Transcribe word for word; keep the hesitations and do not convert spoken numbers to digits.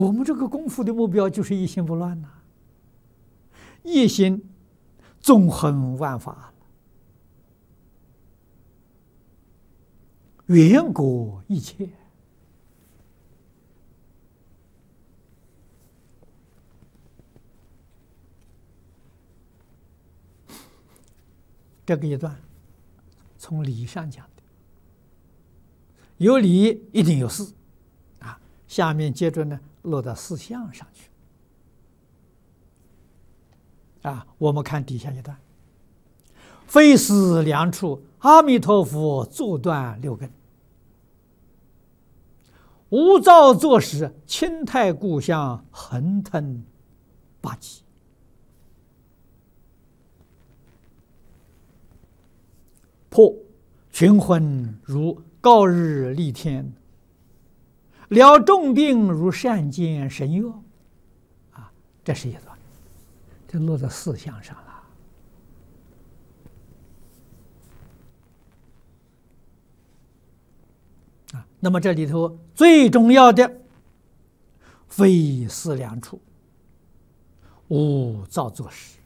我们这个功夫的目标就是一心不乱呐、啊，一心纵横万法，圆果一切。这个一段从理上讲的，有理一定有事啊。下面接着呢落到事相上去啊。我们看底下一段：非思量处，阿弥陀佛作断六根；无造作时，清泰故乡横腾八极。破群昏如告日丽天，疗重病如善见神药。啊，这是一段，这落在四相上了。啊，那么这里头最重要的，非思量处，无造作时。